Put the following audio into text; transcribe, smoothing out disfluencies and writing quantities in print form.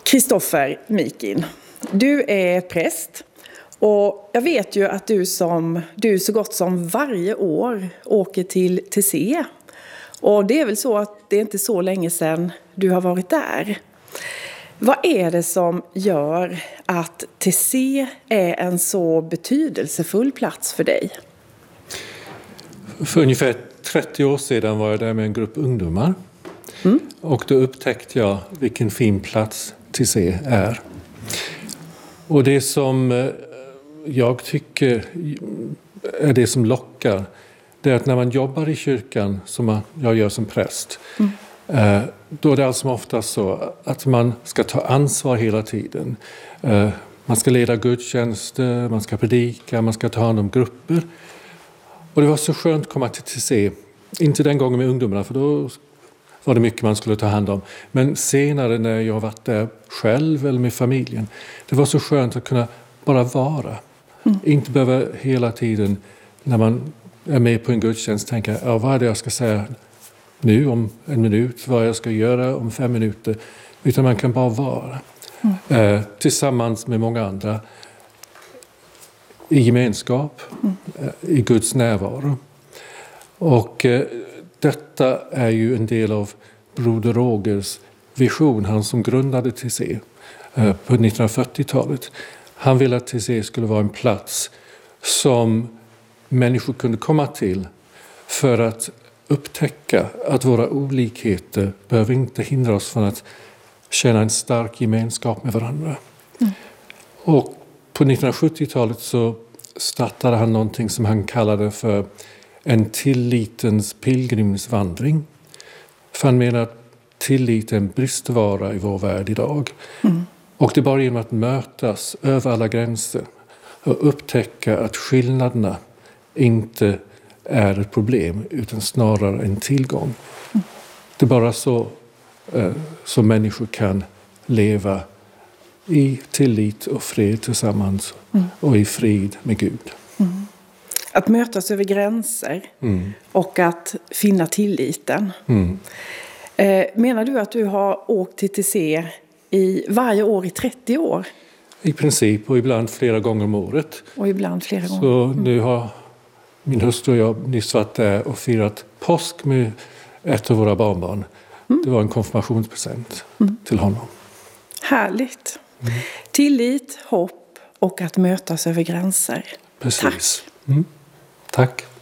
Kristoffer Mikin, du är präst och jag vet ju att du så gott som varje år åker till TC. Och det är väl så att det är inte så länge sedan du har varit där. Vad är det som gör att TC är en så betydelsefull plats för dig? För ungefär 30 år sedan var jag där med en grupp ungdomar. Och då upptäckte jag vilken fin plats TC är. Och det som jag tycker är det som lockar, det är att när man jobbar i kyrkan, som jag gör som präst, då är det allt som oftast så att man ska ta ansvar hela tiden. Man ska leda gudstjänster, man ska predika, man ska ta hand om grupper. Och det var så skönt att komma till TC. Inte den gången med ungdomarna, för då var det mycket man skulle ta hand om. Men senare när jag varit där själv eller med familjen. Det var så skönt att kunna bara vara. Inte behöva hela tiden när man är med på en gudstjänst tänka, vad är det jag ska säga nu om 1 minut, vad jag ska göra om 5 minuter. Utan man kan bara vara tillsammans med många andra i gemenskap, i Guds närvaro. Och detta är ju en del av Broder Rogers vision, han som grundade TC på 1940-talet. Han ville att TC skulle vara en plats som människor kunde komma till för att upptäcka att våra olikheter behöver inte hindra oss från att känna en stark gemenskap med varandra. Och på 1970-talet så startade han någonting som han kallade för en tillitens pilgrimsvandring. För han menar att tillit är en bristvara i vår värld idag. Och det är bara genom att mötas över alla gränser och upptäcka att skillnaderna inte är ett problem utan snarare en tillgång. Det är bara så som människor kan leva i tillit och fred tillsammans och i frid med Gud. Att mötas över gränser och att finna tilliten. Menar du att du har åkt till TC varje år i 30 år? I princip, och ibland flera gånger om året. Och ibland flera gånger. Så nu har min hustru och jag nyss varit där och firat påsk med ett av våra barnbarn. Det var en konfirmationspresent till honom. Härligt. Tillit, hopp och att mötas över gränser. Precis. Tack. Tack.